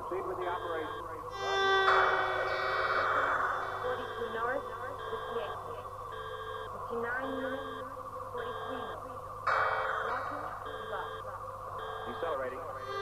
Proceed with the operation. 42 north, 58. 59 units, 43 north. Walking, left. Decelerating.